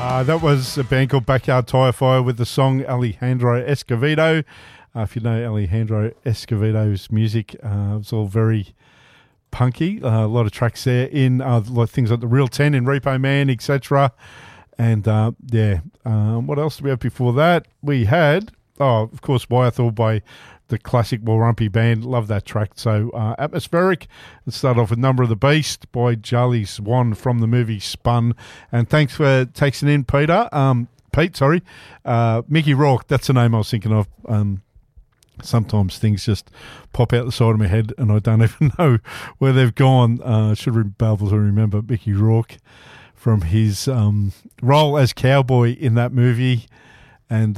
That was a band called Backyard Tire Fire with the song Alejandro Escovedo. If you know Alejandro Escovedo's music, it's all very punky. A lot of tracks there in like things like The Real 10 in Repo Man, etc. And what else did we have before that? We had, of course, Wyethor by the classic Warrumpy Band. Love that track. So Atmospheric. Let's start off with Number of the Beast by Charlie Swan from the movie Spun. And thanks for texting in, Pete. Mickey Rourke, that's the name I was thinking of. Sometimes things just pop out the side of my head and I don't even know where they've gone. I should be able to remember Mickey Rourke from his role as cowboy in that movie. And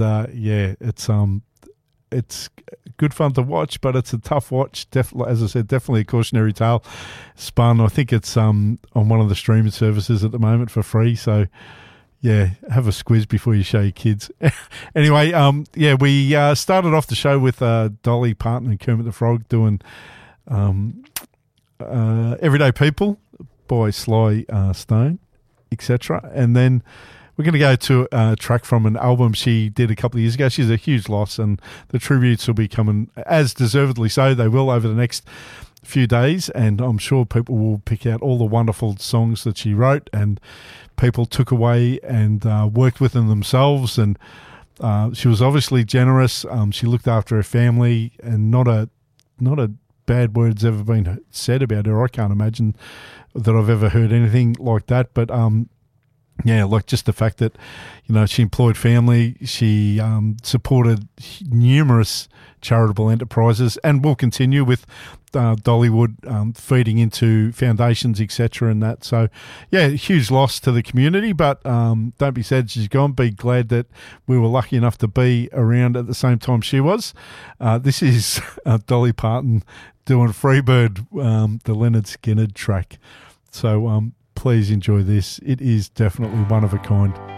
it's good fun to watch, but it's a tough watch. As I said, definitely a cautionary tale. Spun, I think it's on one of the streaming services at the moment for free. So, yeah, have a squiz before you show your kids. Anyway, we started off the show with Dolly Parton and Kermit the Frog doing Everyday People by Sly Stone, etc. And then we're going to go to a track from an album she did a couple of years ago. She's a huge loss, and the tributes will be coming, as deservedly so, they will over the next few days, and I'm sure people will pick out all the wonderful songs that she wrote and people took away and worked with them themselves. And she was obviously generous. She looked after her family, and not a bad word's ever been said about her. I can't imagine that I've ever heard anything like that, but like just the fact that, she employed family, she supported numerous charitable enterprises, and will continue with Dollywood feeding into foundations, etc. and that. So, huge loss to the community, but don't be sad she's gone. Be glad that we were lucky enough to be around at the same time she was. This is Dolly Parton doing Freebird, the Leonard Skinner track. So, please enjoy this. It is definitely one of a kind.